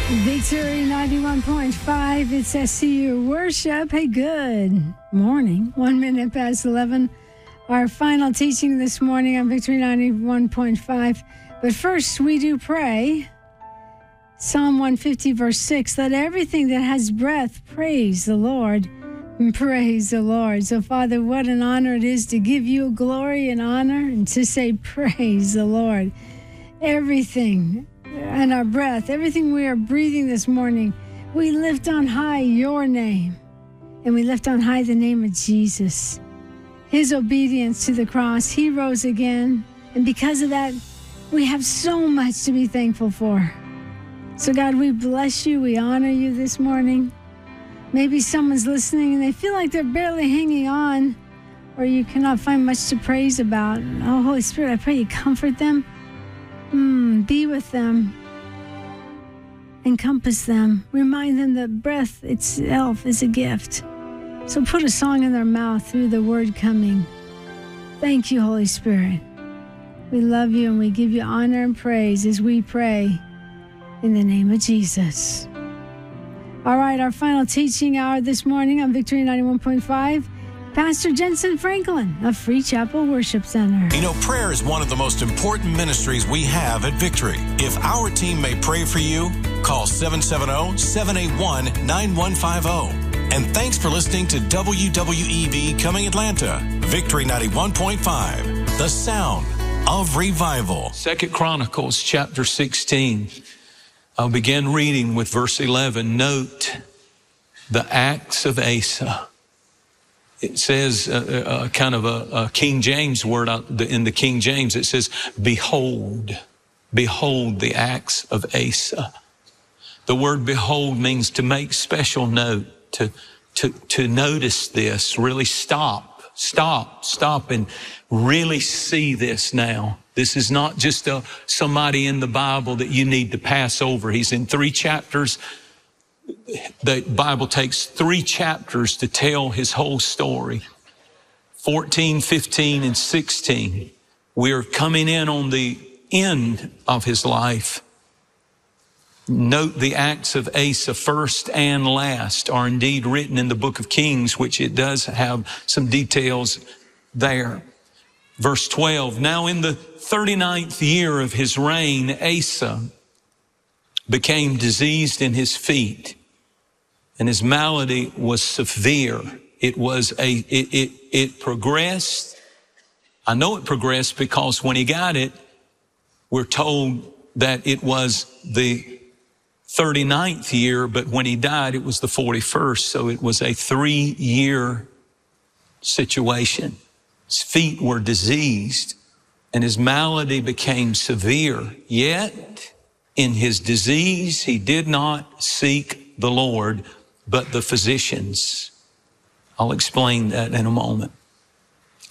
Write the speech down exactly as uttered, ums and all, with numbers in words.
Victory ninety-one point five, it's S C U Worship. Hey, good morning. One minute past eleven. Our final teaching this morning on Victory ninety-one point five. But first, we do pray. Psalm one fifty, verse six, let everything that has breath praise the Lord. Praise the Lord. So, Father, what an honor it is to give you glory and honor and to say praise the Lord. Everything and our breath, everything we are breathing this morning, we lift on high your name, and we lift on high the name of Jesus. His obedience to the cross, he rose again, and because of that, we have so much to be thankful for. So God, we bless you, we honor you this morning. Maybe someone's listening and they feel like they're barely hanging on, or you cannot find much to praise about. Oh, Holy Spirit, I pray you comfort them. Mm, be with them. Encompass them. Remind them that breath itself is a gift. So put a song in their mouth through the word coming. Thank you, Holy Spirit. We love you and we give you honor and praise as we pray in the name of Jesus. All right, our final teaching hour this morning on Victory ninety-one point five. Pastor Jensen Franklin of Free Chapel Worship Center. You know, prayer is one of the most important ministries we have at Victory. If our team may pray for you, call seven seven zero, seven eight one, nine one five zero. And thanks for listening to W W E V Coming Atlanta, Victory ninety-one point five, the sound of revival. Second Chronicles chapter sixteen. I'll begin reading with verse eleven. Note the acts of Asa. It says, uh, uh, kind of a, a King James word in the King James, it says, behold, behold the acts of Asa. The word behold means to make special note, to, to, to notice this, really stop, stop, stop and really see this now. This is not just a, somebody in the Bible that you need to pass over. He's in three chapters. The Bible takes three chapters to tell his whole story. fourteen, fifteen, and sixteen. We're coming in on the end of his life. Note the acts of Asa, first and last, are indeed written in the book of Kings, which it does have some details there. Verse twelve, now in the thirty-ninth year of his reign, Asa became diseased in his feet, and his malady was severe. It was a, it, it, it progressed. I know it progressed because when he got it, we're told that it was the thirty-ninth year, but when he died, it was the forty-first. So it was a three-year situation. His feet were diseased and his malady became severe. Yet in his disease, he did not seek the Lord, but the physicians. I'll explain that in a moment.